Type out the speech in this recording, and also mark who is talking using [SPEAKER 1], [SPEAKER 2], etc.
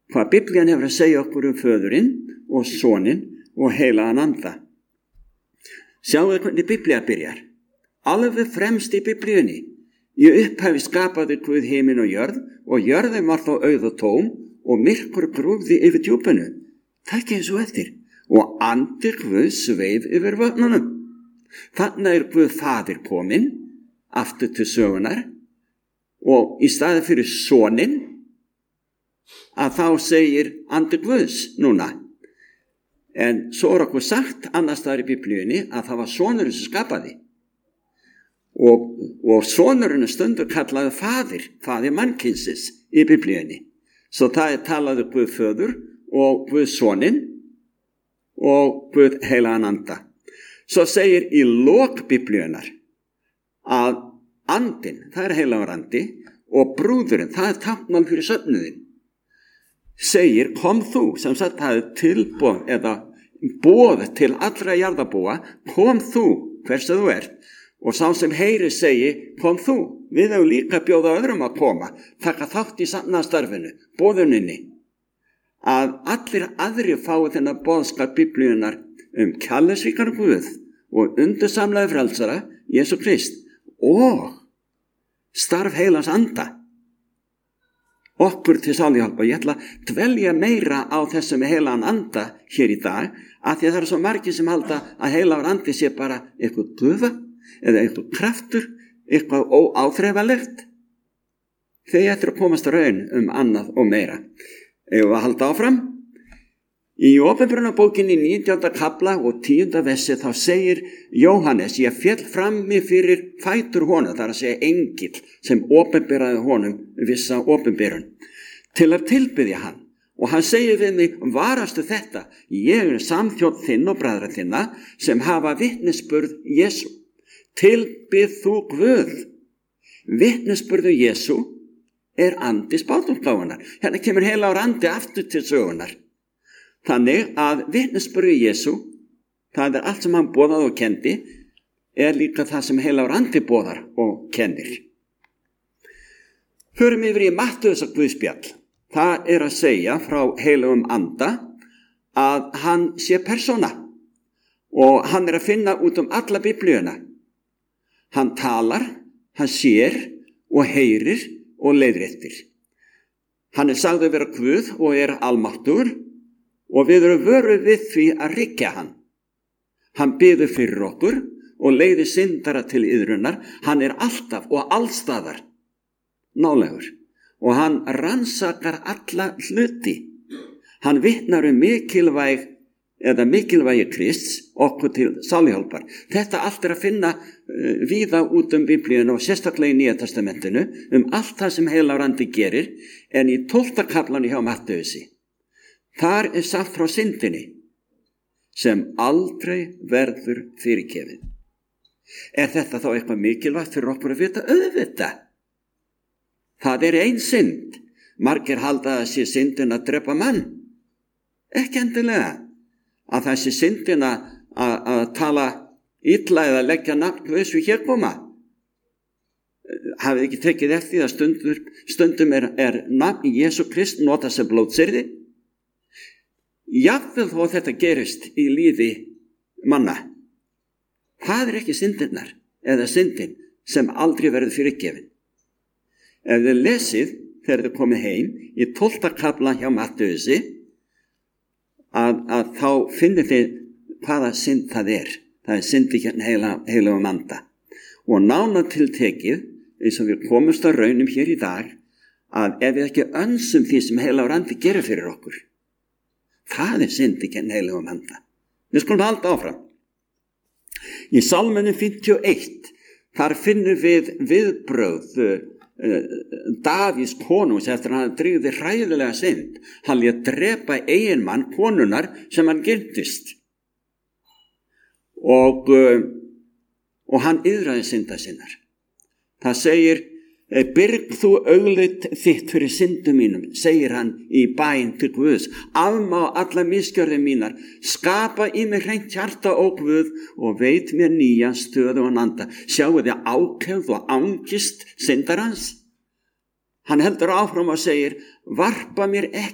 [SPEAKER 1] hvað Biblían hefur að segja okkur föðurinn og soninn og heilagan anda. Sjáðu hvernig Biblía byrjar. Alveg fremst í Biblíunni. Í upphafi skapaði Guð himinn og jörðin var þá auð og tóm og myrkur grúfði yfir djúpinu. Takk eins og eftir. Og andi Guð sveif yfir vötnunum. Þannig Guð faðir kominn aftur til sögunar og í staði fyrir soninn að þá segir andi Guðs núna. En svo okkur sagt annars staðar í Biblíunni að það var sonurinn sem skapaði. Og sonurinn stundur kallaði faðir mannkynsins í Biblíunni. Svo það talaði Guð föður og Guð soninn og Guð heilagan anda. Svo segir í lok Biblíunar að andinn, það heilagur andi, og brúðurinn, það táknmál fyrir söfnuðinn, segir kom þú, sem sagt það tilboð eða boð til allra jarðarbúa, kom þú, hvers að þú ert, og sá sem heyri segi, kom þú, við hefum líka bjóða öðrum að koma, taka þátt í sannastarfinu, boðuninni, að allir aðrir fái þennan boðskap Biblíunar kærleiksríkan Guð og undursamlega frelsara, Jesú Krist, og starf heilans anda okkur til sáluhjálp. Og ég ætla að dvelja meira á þessum heilagan anda hér í dag, af því að það eru svo margir sem halda að heilagur andi sé bara eitthvað gufa eða eitthvað kraftur, eitthvað óáþreifalegt. Þegar ég ætla að komast að raun annað og meira. Ef við halda áfram í Åpenbarunarbókinni 19. kafla og 10. versi þá segir Jóhannes, ég féll frammi fyrir fætur honum, það er að segja engill sem åpenberaði honum vissa åpenberun til að tilbiðja hann, og hann segir við mig, varastu þetta, ég samþjónn þinn og bræðra þinna sem hafa vitnisburð Jesú, tilbið þú Guð. Vitnisburðu Jesú andi spádómsgáfunnar. Hérna kemur heilagur andi aftur til sögunar. Þannig að vitnisburður Jesú, það er allt sem hann boðaði og kendi, líka það sem heilagur andi boðar og kennir. Förum yfir í Mattheusar guðspjall. Það er að segja frá heilagum anda að hann sé persóna og hann er að finna út alla Biblíuna. Hann talar, hann sér og heyrir og leiðréttir. Hann er sagður vera Guð og er almáttugur, og við erum vöruð við því að ryggja hann. Hann biður fyrir okkur og leiðir syndara til iðrunar. Hann er alltaf og allstaðar nálægur og hann rannsakar alla hluti. Hann vitnar mikilvægi Krists okkur til sáluhjálpar. Þetta allt er að finna víða út Biblíuna og sérstaklega í Nýja testamentinu allt það sem heilagur andi gerir, en í 12. kaflanum hjá Matteusi þar er sagt frá syndinni sem aldrei verður fyrirgefin. Er þetta þá eitthvað mikilvægt fyrir okkur að vita? Auðvitað. Það er ein synd. Margir halda að sé syndin að drepa mann. Ekki endilega. Að það sé syndin að tala illa eða leggja nafn Guðs við hér koma. Hafið ekki tekið eftir að stundum er nafn Jesú Krist notað sem blótsyrði? Jafnvel þó þetta gerist í lífi manna. Það er ekki syndinnar eða syndin sem aldrei verður fyrirgefin. Ef þið lesið þegar þið komið heim í 12. kafla hjá Matteusi að þá finnir þið hvaða synd það er. Það er syndi hérna heilagum anda. Og nánar tiltekið, eins og við komumst að raunum hér í dag, að ef við ekki önsum því sem heilagur andi gerir fyrir okkur, það er syndi heilagum anda. Við skulum halda áfram. Í Salminum 51, þar finnum við viðbrögð Davíðs konungs eftir að hann drýgði hræðilega synd. Hann lét drepa eiginmann konunnar sem hann giftist. Og hann iðraði synda sinnar. Það segir, byrg þú augleit þitt fyrir syndum mínum, segir hann í bæn til Guðs, afmá alla misgjörðir mínar, skapa í mig hreint hjarta ó Guð og veit mér nýja stöðu og anda. Sjáu þið ákefð og angist syndarans? Hann heldur áfram og segir, varpa mér ekki